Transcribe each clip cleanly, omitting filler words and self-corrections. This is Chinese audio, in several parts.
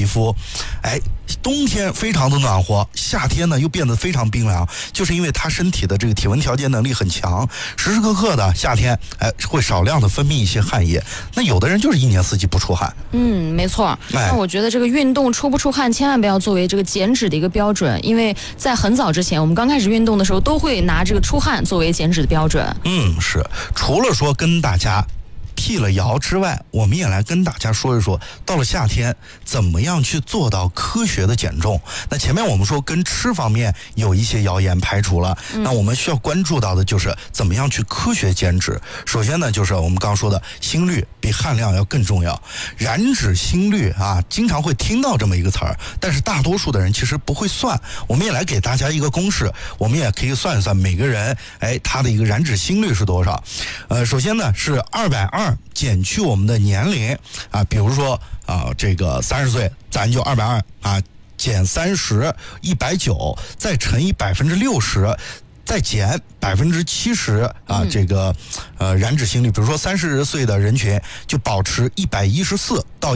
肤，冬天非常的暖和，夏天呢又变得非常冰凉，就是因为他身体的这个体温调节能力很强，时时刻刻的夏天会少量的分泌一些汗液。那有的人就是一年四季不出汗。 没错。那我觉得这个运动出不出汗千万不要作为这个减脂的一个标准，因为在很早之前我们刚开始运动的时候都会拿这个出汗作为减脂的标准。 是，除了说跟大家辟了谣之外，我们也来跟大家说一说，到了夏天怎么样去做到科学的减重。那前面我们说跟吃方面有一些谣言排除了，那我们需要关注到的就是怎么样去科学减脂。首先呢，就是我们刚刚说的心率比汗量要更重要。燃脂心率经常会听到这么一个词儿，但是大多数的人其实不会算。我们也来给大家一个公式，我们也可以算一算每个人他的一个燃脂心率是多少。首先呢是220减去我们的年龄比如说这个30岁，咱就220减30，190，再乘以60%，再减70%这个燃脂心率。比如说30岁的人群就保持114到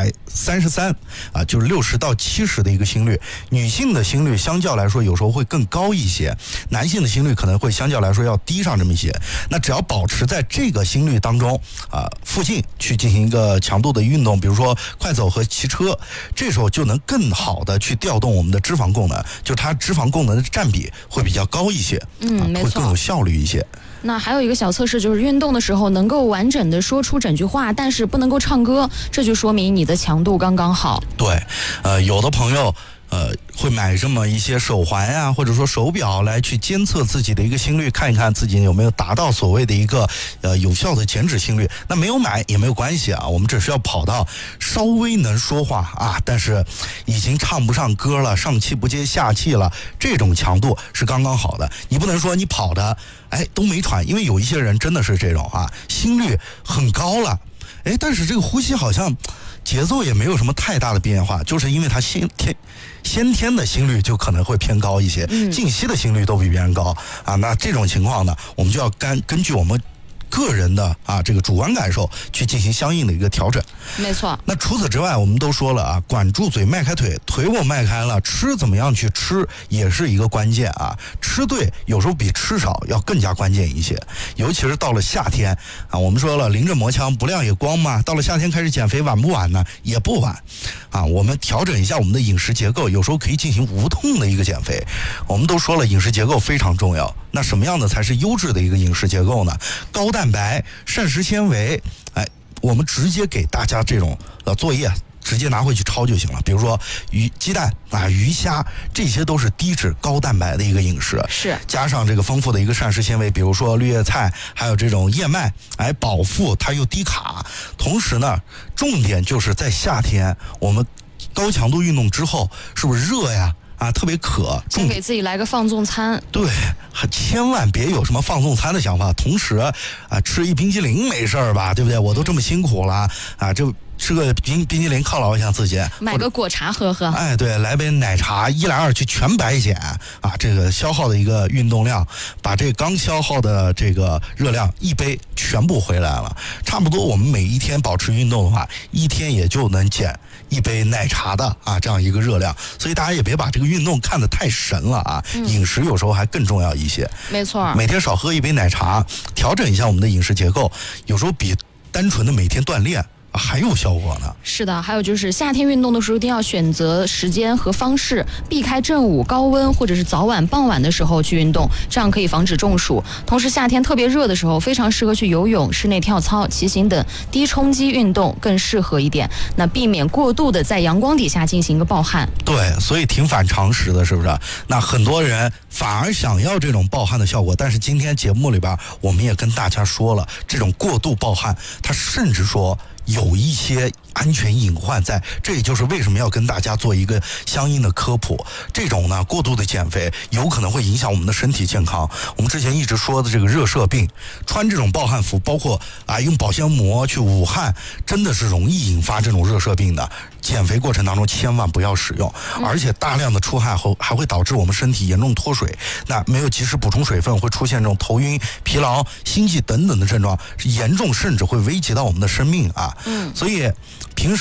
133就是60到70的一个心率。女性的心率相较来说有时候会更高一些，男性的心率可能会相较来说要低上这么一些。那只要保持在这个心率当中附近去进行一个强度的运动，比如说快走和骑车，这时候就能更好的去调动我们的脂肪功能，就它脂肪功能的占比会比较高一些， 没错， 会更有效率一些。 那还有一个小测试，就是运动的时候能够完整的说出整句话，但是不能够唱歌，这就说明你的强度刚刚好。 对，有的朋友会买这么一些手环或者说手表来去监测自己的一个心率，看一看自己有没有达到所谓的一个有效的减脂心率。那没有买也没有关系我们只需要跑到稍微能说话但是已经唱不上歌了，上气不接下气了，这种强度是刚刚好的。你不能说你跑的都没喘，因为有一些人真的是这种心率很高了但是这个呼吸好像节奏也没有什么太大的变化，就是因为他先天的心率就可能会偏高一些，静息的心率都比别人高那这种情况呢，我们就要根据我们个人的这个主观感受去进行相应的一个调整。 没错。 那除此之外，我们都说了管住嘴，迈开腿，腿我迈开了，吃怎么样去吃也是一个关键吃对有时候比吃少要更加关键一些，尤其是到了夏天我们说了临阵磨枪不亮也光嘛，到了夏天开始减肥晚不晚呢？也不晚我们调整一下我们的饮食结构，有时候可以进行无痛的一个减肥。我们都说了饮食结构非常重要，那什么样的才是优质的一个饮食结构呢？高蛋白、膳食纤维我们直接给大家这种作业直接拿回去抄就行了。比如说鸡蛋鱼虾，这些都是低脂高蛋白的一个饮食， 是加上这个丰富的一个膳食纤维，比如说绿叶菜，还有这种燕麦饱腹，它又低卡。同时呢，重点就是在夏天我们高强度运动之后是不是热呀特别渴， 先给自己来个放纵餐。 对，千万别有什么放纵餐的想法。同时吃一冰激凌没事儿吧，对不对？我都这么辛苦了就吃个冰激凌犒劳一下自己， 买个果茶喝喝。 对，来杯奶茶，一来二去全白减这个消耗的一个运动量，把这刚消耗的这个热量一杯全部回来了。差不多我们每一天保持运动的话，一天也就能减一杯奶茶的这样一个热量。所以大家也别把这个运动看得太神了饮食有时候还更重要一些。 没错， 每天少喝一杯奶茶，调整一下我们的饮食结构，有时候比单纯的每天锻炼还有效果呢。 是的，还有就是夏天运动的时候一定要选择时间和方式，避开正午高温或者是早晚傍晚的时候去运动，这样可以防止中暑。同时夏天特别热的时候非常适合去游泳、室内跳操、骑行等低冲击运动更适合一点，那避免过度的在阳光底下进行一个暴汗。 对，所以挺反常识的，是不是？那很多人反而想要这种暴汗的效果，但是今天节目里边我们也跟大家说了，这种过度暴汗它甚至说有一些安全隐患在，这也就是为什么要跟大家做一个相应的科普。这种呢过度的减肥有可能会影响我们的身体健康。我们之前一直说的这个热射病，穿这种暴汗服，包括用保鲜膜去捂汗，真的是容易引发这种热射病的。减肥过程当中千万不要使用，而且大量的出汗后还会导致我们身体严重脱水，那没有及时补充水分，会出现这种头晕、疲劳、心悸等等的症状，严重甚至会危及到我们的生命所以平时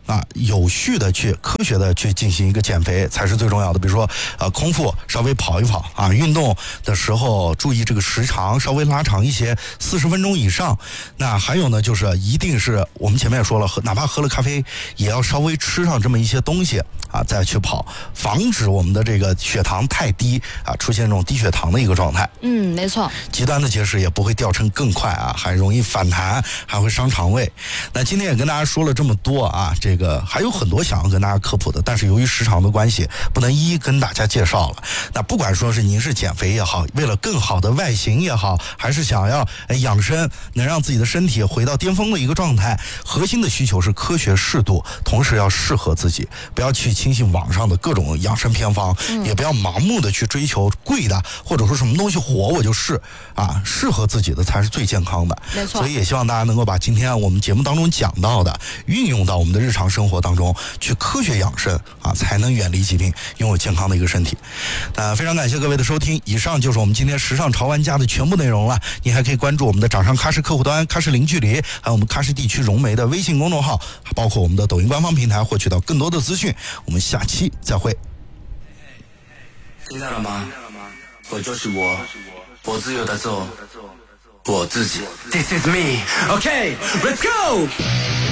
有序的去科学的去进行一个减肥才是最重要的。比如说空腹稍微跑一跑啊，运动的时候注意这个时长稍微拉长一些，40分钟以上。那还有呢，就是一定是我们前面也说了，哪怕喝了咖啡也要稍微吃上这么一些东西啊，再去跑，防止我们的这个血糖太低啊，出现这种低血糖的一个状态。 没错。 极端的节食也不会掉秤更快啊，还容易反弹，还会伤肠胃。那今天也跟大家说了这么多啊，这个还有很多想要跟大家科普的，但是由于时长的关系，不能一一跟大家介绍了。那不管说是您是减肥也好，为了更好的外形也好，还是想要养生，能让自己的身体回到巅峰的一个状态，核心的需求是科学适度，同时要适合自己，不要去轻信网上的各种养生偏方，也不要盲目的去追求贵的，或者说什么东西火我就是啊，适合自己的才是最健康的。 没错。 所以也希望大家能够把今天我们节目当中讲到的运用到我们的日常生活当中去，科学养生啊，才能远离疾病，拥有健康的一个身体。非常感谢各位的收听，以上就是我们今天时尚潮玩家的全部内容了。你还可以关注我们的掌上喀什客户端、喀什零距离，还有我们喀什地区融媒的微信公众号，包括我们的抖音官方平台，获取到更多的资讯。我们下期再会。 听到了吗？我就是我自由的做我自己。This is me. Okay, let's go.